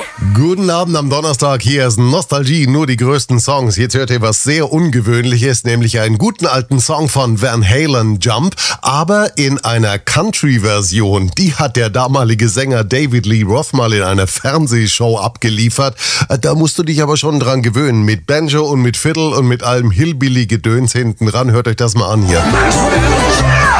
Guten Abend am Donnerstag, hier ist Nostalgie, nur die größten Songs. Jetzt hört ihr was sehr Ungewöhnliches, nämlich einen guten alten Song von Van Halen, Jump, aber in einer Country-Version. Die hat der damalige Sänger David Lee Roth mal in einer Fernsehshow abgeliefert. Da musst du dich aber schon dran gewöhnen, mit Banjo und mit Fiddle und mit allem Hillbilly-Gedöns hinten ran. Hört euch das mal an hier.